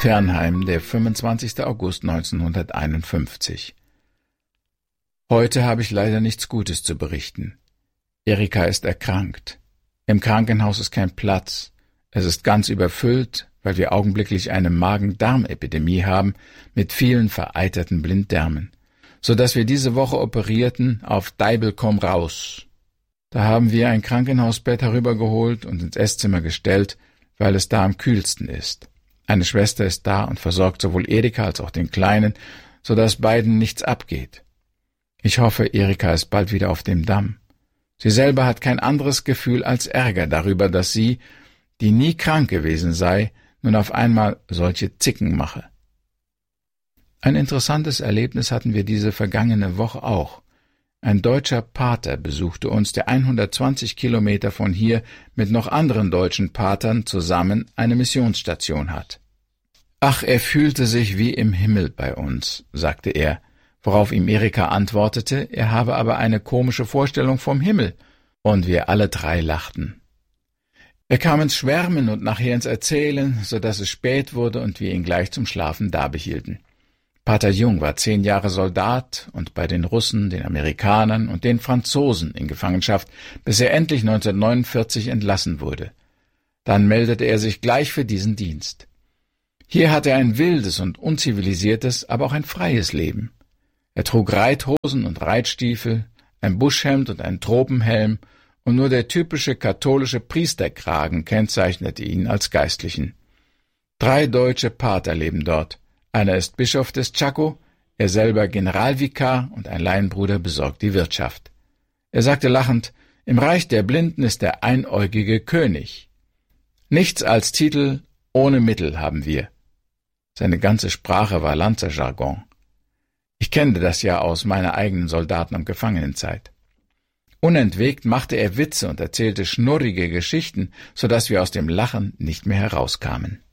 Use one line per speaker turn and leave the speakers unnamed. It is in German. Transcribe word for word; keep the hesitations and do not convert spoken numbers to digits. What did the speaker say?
Ternheim, der fünfundzwanzigster August neunzehnhunderteinundfünfzig. Heute habe ich leider nichts Gutes zu berichten. Erika ist erkrankt. Im Krankenhaus ist kein Platz. Es ist ganz überfüllt, weil wir augenblicklich eine Magen-Darm-Epidemie haben mit vielen vereiterten Blinddarmen, so dass wir diese Woche operierten auf Deibel komm raus. Da haben wir ein Krankenhausbett herübergeholt und ins Esszimmer gestellt, weil es da am kühlsten ist. Eine Schwester ist da und versorgt sowohl Erika als auch den Kleinen, so dass beiden nichts abgeht. Ich hoffe, Erika ist bald wieder auf dem Damm. Sie selber hat kein anderes Gefühl als Ärger darüber, dass sie, die nie krank gewesen sei, nun auf einmal solche Zicken mache. Ein interessantes Erlebnis hatten wir diese vergangene Woche auch. Ein deutscher Pater besuchte uns, der hundertzwanzig Kilometer von hier mit noch anderen deutschen Patern zusammen eine Missionsstation hat. Ach, er fühlte sich wie im Himmel bei uns, sagte er, worauf ihm Erika antwortete, er habe aber eine komische Vorstellung vom Himmel, und wir alle drei lachten. Er kam ins Schwärmen und nachher ins Erzählen, so dass es spät wurde und wir ihn gleich zum Schlafen dabehielten. Pater Jung war zehn Jahre Soldat und bei den Russen, den Amerikanern und den Franzosen in Gefangenschaft, bis er endlich neunzehnhundertneunundvierzig entlassen wurde. Dann meldete er sich gleich für diesen Dienst. Hier hatte er ein wildes und unzivilisiertes, aber auch ein freies Leben. Er trug Reithosen und Reitstiefel, ein Buschhemd und einen Tropenhelm, und nur der typische katholische Priesterkragen kennzeichnete ihn als Geistlichen. Drei deutsche Pater leben dort. Einer ist Bischof des Chaco, er selber Generalvikar und ein Laienbruder besorgt die Wirtschaft. Er sagte lachend, im Reich der Blinden ist der einäugige König. Nichts als Titel, ohne Mittel haben wir. Seine ganze Sprache war Lanzerjargon. Ich kennte das ja aus meiner eigenen Soldaten- und Gefangenenzeit. Unentwegt machte er Witze und erzählte schnurrige Geschichten, so dass wir aus dem Lachen nicht mehr herauskamen.